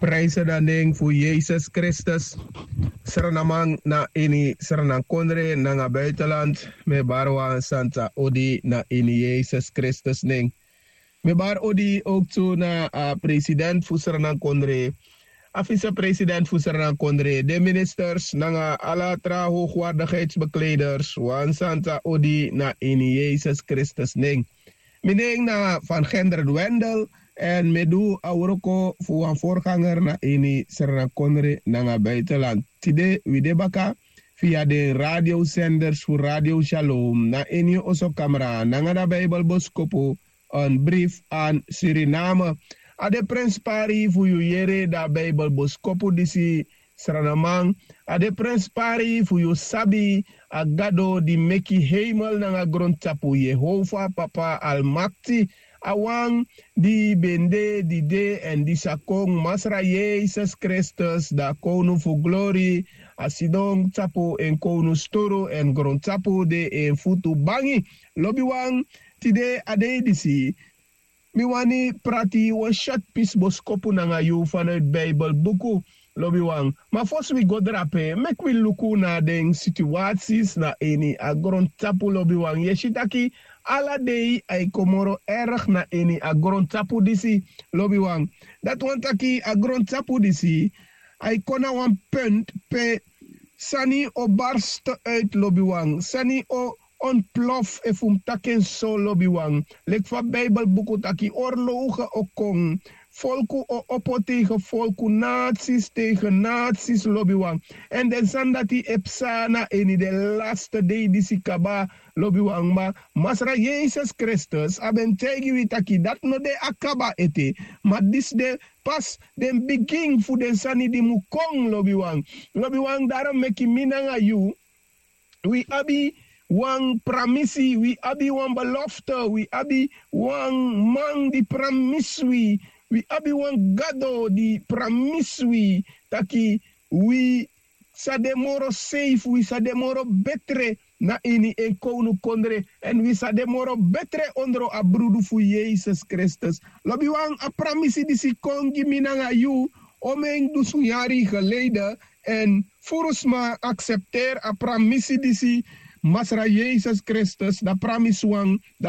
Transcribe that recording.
prijzen dan ding voor Jezus Christus. Serenamang na ini serenang kondre na buitenland. Me barwa Santa Odi na ini Jezus Christus ding. Me bar Odi ook toe na president voor serenang kondre. Vice-president voor serenang kondre. De ministers na alla tra hoogwaardigheidsbekleders. Wan Santa Odi na ini Jezus Christus ding. Mening na van Gendert Wendel. En me doe auroko voor een voorganger na ini serna konre na buitenland. Tide widebaka via de radiozenders voor Radio Shalom na ini oso camera na de Bijbelboskopo een brief aan Suriname. Ade Prins Pari voor u jere da Bijbelboskopo disi Sranamang. Ade Prins Pari voor u sabi agado di meki hemel na grondtapu Jehovah Papa Almakti. Awang di bende di de en di sakong masra Jezus Christus da kono voor glory asidong tapo en kono storo en grond tapo de en futu bangi lobiwang tide ade disi miwani prati wa shot pis boskopu nanga yu vanuit Bijbelboeken lobiwang maar fos we godrape mek we luku na den situaties na eni a grond tapo lobiwang yeshitaki ala dei ay komoro erg na eni agron tapu disi lobiwang. Dat want aki agron tapu disi ay kona wan punt pe sani o barst uit lobiwang. Sani o ontplof efum taken so lobiwang. Lek va Bijbelboeken taki oorlogen okong. Volku o oppo tegen volku, nazi's tegen nazi's lobiwang. En de zandati epsana eni de laatste day disi kaba lobiwang ma masra Jezus Christus aben tegi witaki dat no de akaba ete. Ma dis de pas den begin fu den sani di mukong lobiwang. Lobiwang daarom meki minanga you. We abi wang pramisi, we abi wang belofte, we abi wang mang di pramiswi. We abi wan gado di pramiswi taki we sademoro safe, we sademoro betre na ini en konu kondre en we sademoro betre ondro abrudu fu Jezus Christus. Lobi wan a pramisi disi kongi minanga yu omeng dusu jari geleden en furusma accepteer a pramisi disi masra Jezus Christus da pramis wang